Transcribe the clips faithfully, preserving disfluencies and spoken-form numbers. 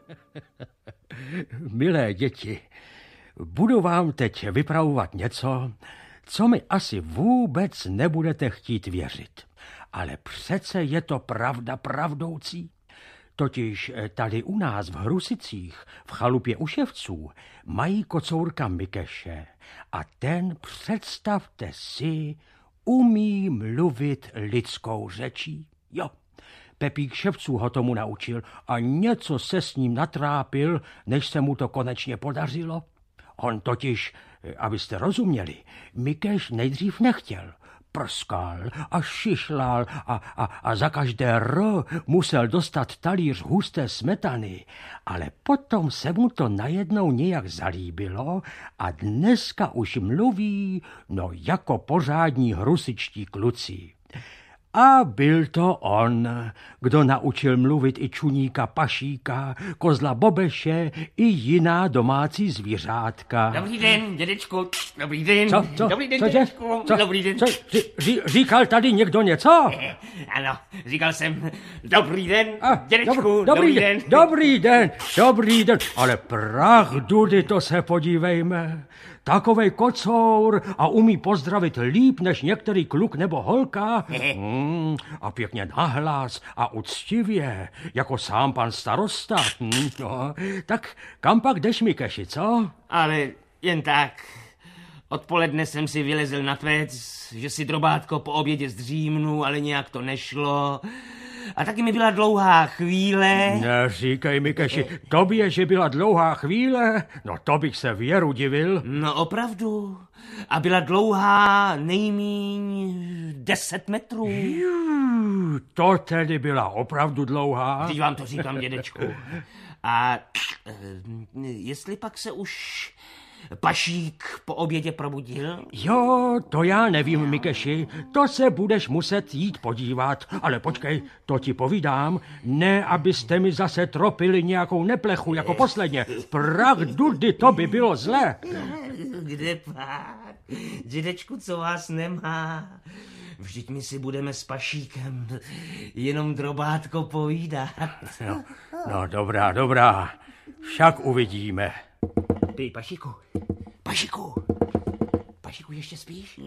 Milé děti, budu vám teď vypravovat něco, co mi asi vůbec nebudete chtít věřit. Ale přece je to pravda pravdoucí. Totiž tady u nás v Hrusicích, v chalupě u Ševců, mají kocourka Mikeše a ten, představte si, umí mluvit lidskou řečí. Jo, Pepík Ševců ho tomu naučil a něco se s ním natrápil, než se mu to konečně podařilo. On totiž, abyste rozuměli, Mikeš nejdřív nechtěl. Prskal a šišlal a, a, a za každé R musel dostat talíř husté smetany, ale potom se mu to najednou nějak zalíbilo a dneska už mluví, no jako pořádní hrusičtí kluci. A byl to on, kdo naučil mluvit i čuníka Pašíka, kozla Bobeše i jiná domácí zvířátka. Dobrý den, dědečku. Dobrý den. Co, co, Dobrý den, co, dědečku. co, Dobrý den. Co, ří, říkal tady někdo něco? Ano, říkal jsem, dobrý den, A, dědečku, dobrý, dobrý den. Dobrý den, dobrý den, ale prach dudy, to se podívejme. Takovej kocour a umí pozdravit líp než některý kluk nebo holka. Hmm, a pěkně nahlas a uctivě, jako sám pan starosta. Hmm, no, tak kam pak jdeš, Mikeši, co? Ale jen tak. Odpoledne jsem si vylezl na tvec, že si drobátko po obědě zdřímnu, ale nějak to nešlo. A taky mi byla dlouhá chvíle. Neříkej, Mikeši, tobě, že byla dlouhá chvíle? No to bych se věru divil. No opravdu. A byla dlouhá nejmíň deset metrů. Jú, to tedy byla opravdu dlouhá. Teď vám to říkám, dědečku. A jestli pak se už Pašík po obědě probudil? Jo, to já nevím, Mikeši, to se budeš muset jít podívat, ale počkej, to ti povídám, ne, abyste mi zase tropili nějakou neplechu jako posledně. Prach dudy, to by bylo zlé. Kde pak? Dědečku, co vás nemá? Vždyť my si budeme s Pašíkem jenom drobátko povídat. No, no dobrá, dobrá, však uvidíme. Ty, Pašíku, Pašíku, Pašíku, ještě spíš?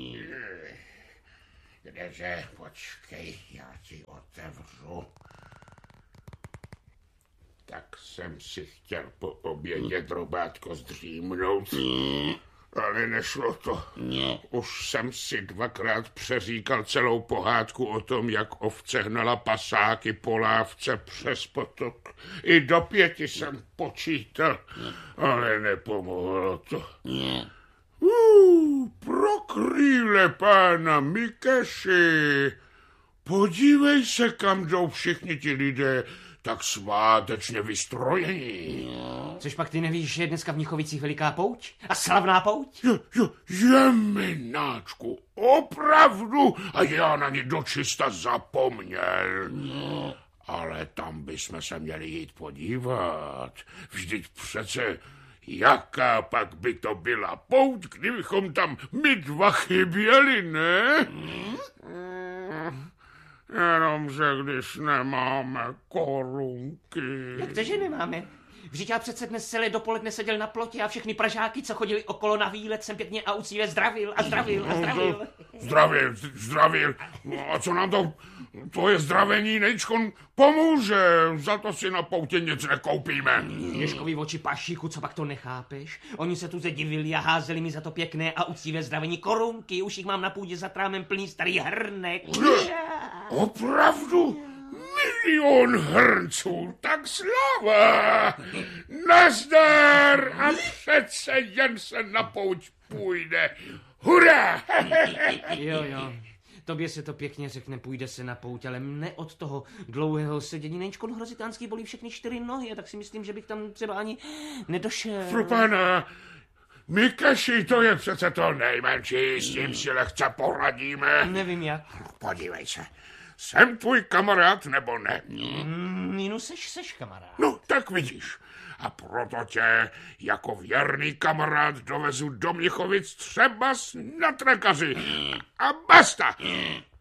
Kdeže, počkej, já ti otevřu. Tak jsem si chtěl po obědě drobátko zdřímnout, ale nešlo to. Už jsem si dvakrát přeříkal celou pohádku o tom, jak ovce hnala pasáky po lávce přes potok. I do pěti jsem počítal, ale nepomohlo to. Uh, pro krýle pána Mikeši, podívej se, kam jdou všichni ti lidé tak svátečně vystrojení. Což pak ty nevíš, že je dneska v Mnichovicích veliká pouť? A slavná pouť? Jo, jo, jemináčku, opravdu? A já na ní dočista zapomněl. No. Ale tam bychom se měli jít podívat. Vždyť přece, jaká pak by to byla pouť, kdybychom tam my dva chyběli, ne? Hmm? Jenomže když nemáme korunky. Jak to, že nemáme? Vždyť já přece dnes celé dopoledne seděl na plotě a všechny Pražáky, co chodili okolo na výlet, jsem pěkně a uctivě zdravil a zdravil a zdravil. Zdravil, zdravil. No a co nám to, to je zdravení nejčkon pomůže. Za to si na poutě nic nekoupíme. Ježkový oči, Pašíku, co pak to nechápeš? Oni se tu zadivili a házeli mi za to pěkné a uctivé zdravení korunky. Už jich mám na půdě za trámem plný starý hrnek. Opravdu? Milion hrnců, tak sláva! Nazdar! A přece jen se na pouť půjde. Hurá! Jo, jo. Tobě se to pěkně řekne, půjde se na pouť, ale mne od toho dlouhého sedění nejčkon hrozitánský bolí všechny čtyři nohy, a tak si myslím, že bych tam třeba ani nedošel. Pro pana, Mikeši, to je přece to nejmenší, s tím si lehce poradíme. Nevím jak. Podívej se. Jsem tvůj kamarád, nebo ne? Mm, no seš, seš kamarád. No, tak vidíš. A proto tě jako věrný kamarád dovezu do Mnichovic třeba na trekaři. A basta.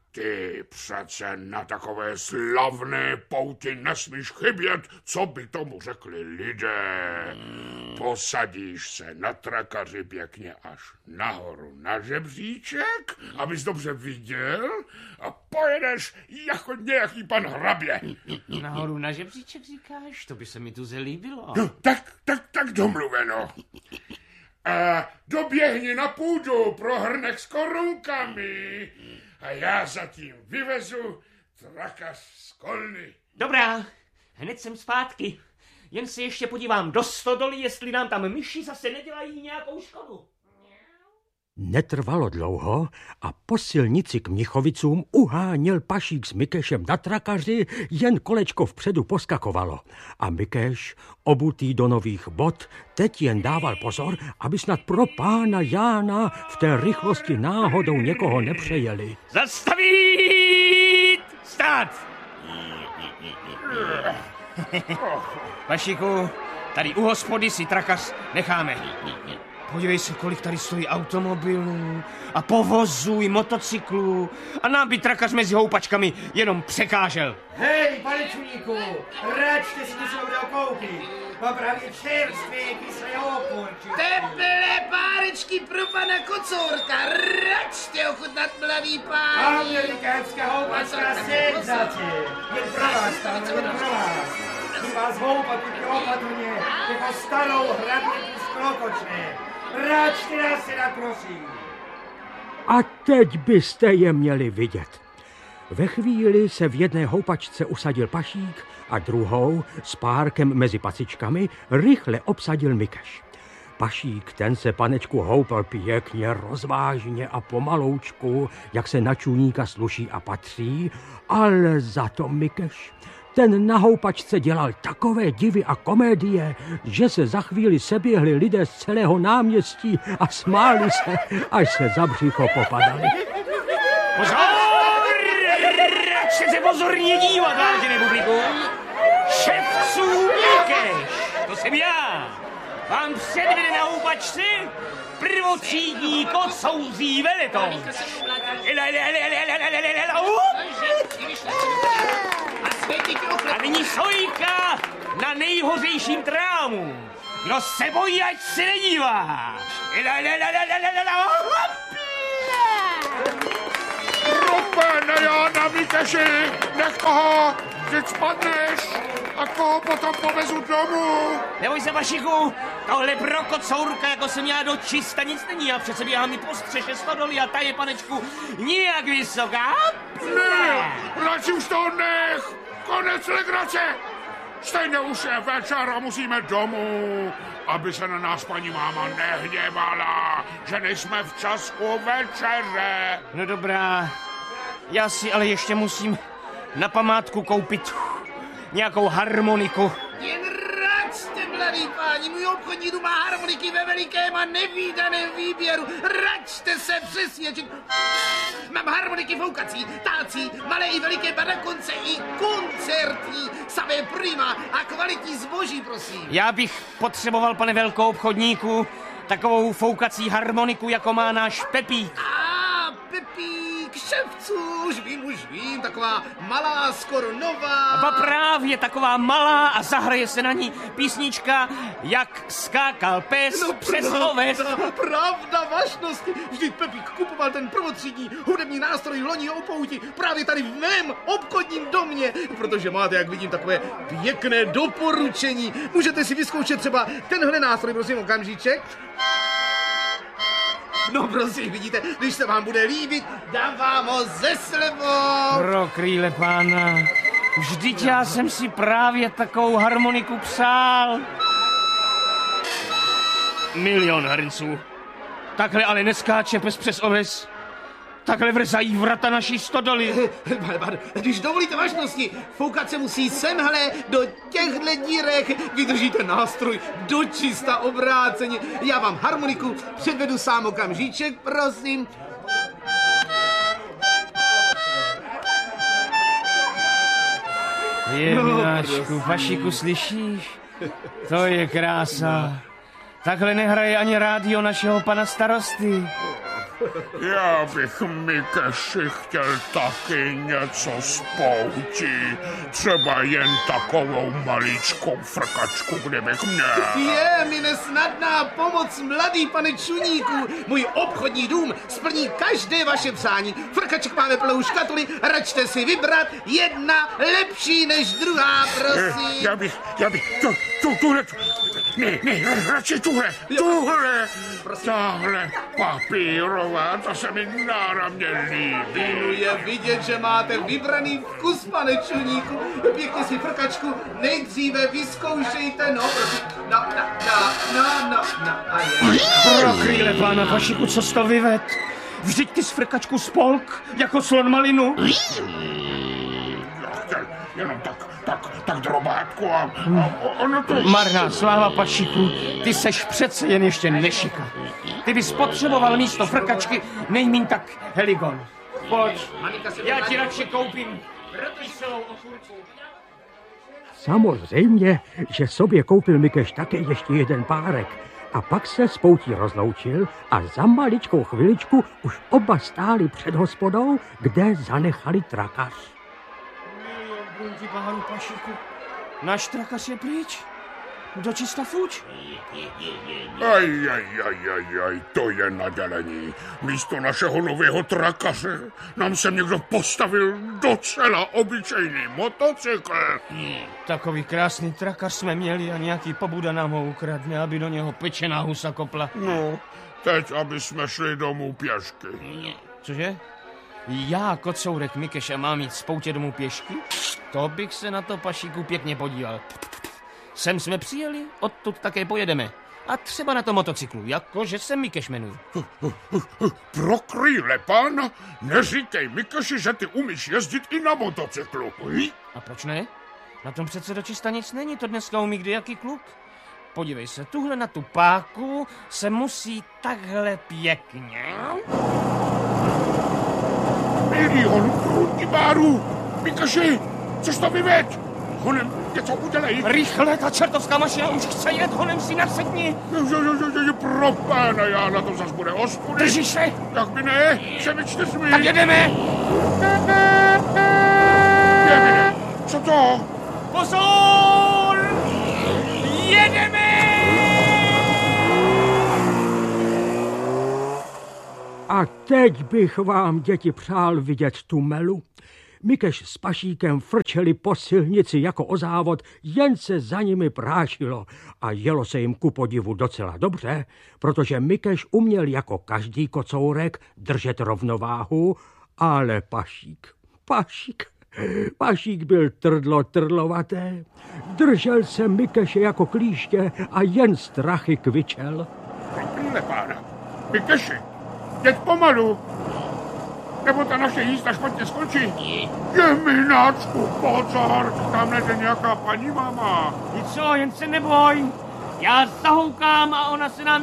Ty přece na takové slavné pouti nesmíš chybět, co by tomu řekli lidé. Posadíš se na trakaři pěkně až nahoru na žebříček, abys dobře viděl, a pojedeš jako nějaký pan hrabě. Nahoru na žebříček říkáš? To by se mi tu zelíbilo. No, tak, tak, tak domluveno. A doběhni na půdu pro hrnek s korunkami a já zatím vyvezu trakař z kolny. Dobrá, hned jsem zpátky. Jen se ještě podívám do stodoly, jestli nám tam myši zase nedělají nějakou škodu. Netrvalo dlouho a po silnici k Mnichovicům uháněl Pašík s Mikešem na trakaři, jen kolečko vpředu poskakovalo. A Mikeš, obutý do nových bot, teď jen dával pozor, aby snad pro pána Jána v té rychlosti náhodou někoho nepřejeli. Zastavit! Stát! Pašíku, tady u hospody si trakař necháme. Podívej se, kolik tady stojí automobilů a povozů i motocyklů a nám by trakař mezi houpačkami jenom překážel. Hej, pane čuníku, račte si něco dobrého koupit. Mám právě čerstvé kyslé okurky. Teplé párečky pro pana Kocourka, račte ochutnat, mladý pán. Amerikánská houpačka senzace. Jen pro vás, tam, jen pro vás. Chci vás houpat opatrně, jako starou hrabětu z Klokočné. Račte nás se nad, prosím. A teď byste je měli vidět. Ve chvíli se v jedné houpačce usadil Pašík a druhou s párkem mezi pacičkami rychle obsadil Mikeš. Pašík, ten se panečku houpal pěkně, rozvážně a pomaloučku, jak se na čůníka sluší a patří, ale za to Mikeš, ten na houpačce dělal takové divy a komédie, že se za chvíli seběhli lidé z celého náměstí a smáli se, až se za břicho popadali. Pozor! Radši se pozorně dívat, vážené publiku. Ševců Mikeš, to jsem já. Vám předvede na houpačce prvotřídní kocouří veletoč. A nyní sojka na nejhořejším trámu. Kdo se bojí, ať se nedívá. Rupe, Jána, Mikeši, nech toho, vždyť spadneš a koho potom povezu domů. Neboj se, Pašiku, tohle pro Kocourka, jako jsem já do čista nic není. Já přece běhám mi po střeše stodoly a ta je, panečku, nijak vysoká. Ne, radši už to nech. Konec legrace. Stejně už je večer a musíme domů, aby se na nás paní máma nehněvala, že nejsme včas u večeře. No dobrá, já si ale ještě musím na památku koupit nějakou harmoniku. Jen račte, mladý páni, můj obchodní dům má harmoniky ve velikém a nevídaném výběru. Račte se přesvědčit. Mám harmoniky foukací, tácí, malé i veliké, ba dokonce i koncertní, samé prima a kvalitní zboží, prosím. Já bych potřeboval, pane velkou obchodníku, takovou foukací harmoniku, jako má náš Pepík. A Pepík, ševců, už vím, už vím, taková malá, skoro nová. A právě taková malá a zahraje se na ní písnička Jak skákal pes No přes pravda, oves. pravda, vašnosti. Vždyť Pepík kupoval ten prvotřídní hudební nástroj loni o pouti právě tady v mém obchodním domě, protože máte, jak vidím, takové pěkné doporučení. Můžete si vyzkoušet třeba tenhle nástroj, prosím, okamžíček. No prosím, vidíte, když se vám bude líbit, dám vám ho ze slevou. Pro krýle pána, vždyť já jsem si právě takovou harmoniku přál. Milion hrnců. Takhle ale neskáče pes přes oves. Takhle vrzají vrata naší stodoly. Když dovolíte vašnosti, foukat se musí semhle do těchhle dírek. Vydrží ten nástroj do čista obráceně. Já vám harmoniku předvedu sám okamžíček, prosím. Jednáčku, Pašiku, slyšíš? To je krása. Takhle nehraje ani rádio našeho pana starosty. Já bych Mikeši chtěl taky něco z poutí. Třeba jen takovou maličkou frkačku, kdybych měl. Je mi nesnadná pomoc, mladý pane Čuníku. Můj obchodní dům splní každé vaše přání. Frkaček máme plnou škatuly, račte si vybrat. Jedna lepší než druhá, prosím. Já bych, já bych, tu, tu, tuhle, ne, ne, radši tuhle, tuhle, tahle papírová, to se mi náramně líbí. Je vidět, že máte vybraný vkus, pane Čuníku. Pěkně si frkačku nejdříve vyzkoušejte, no, prosím. No, no, no, no, no, no, a je. Pro krýle pána Pašiku, co jsi to vyved? Vždyť ty z frkačku spolk, jako slon malinu. Já chtěl jenom tak, tak, tak drobátku a, a ono to... Marná sláva, Pašiku, ty seš přece jen ještě nešika. Ty bys potřeboval místo frkačky nejmín tak heligon. Pojď, já ti radši koupím celou okurku. Samozřejmě, že sobě koupil Mikeš také ještě jeden párek. A pak se s poutí rozloučil a za maličkou chviličku už oba stáli před hospodou, kde zanechali trakař. Ti pánu Pašiku, náš trakař je pryč. Dočista fuč. Aj, aj, aj, aj, aj, to je nadělení. Místo našeho nového trakaře nám se někdo postavil docela obyčejný motocykl. Takový krásný trakař jsme měli a nějaký pobuda nám ho ukradne, aby do něho pečená husa kopla. No, teď, aby jsme šli domů pěšky. Cože? Já, kocourek Mikeš, a mám jít z poutě domů pěšky? To bych se na to, Pašiku, pěkně podíval. Sem jsme přijeli, odtud také pojedeme. A třeba na tom motocyklu, jakože se Mikeš jmenuje. Pro krýle pána, neříkej Mikeši, že ty umíš jezdit i na motocyklu. A proč ne? Na tom přece dočista nic není, to dneska umí kdejaký kluk. Podívej se, tuhle na tu páku se musí takhle pěkně. Milion krutibárů! Mikeši, což to vyveď? Honem, něco udělej. Rychle, ta čertovská mašina už chce jet, honem si nasedni. Pro pána, já na to zas bude ostudy. Držíš se? Jak by ne, všemi čtyřmi. Tak jedeme. Jedeme. Co to? Pozor! Jedeme! A teď bych vám, děti, přál vidět tu melu. Mikeš s Pašíkem frčeli po silnici jako o závod, jen se za nimi prášilo a jelo se jim ku podivu docela dobře, protože Mikeš uměl jako každý kocourek držet rovnováhu, ale Pašík, Pašík, Pašík byl trdlo trdlovaté, držel se Mikeše jako klíště a jen strachy kvičel. Pro pána, Mikeši, jeď pomalu, nebo ta naše jízda špatně skončí. Jemináčku, pozor, tam jde nějaká paní máma. Nic co, jen se neboj. Já zahoukám a ona se nám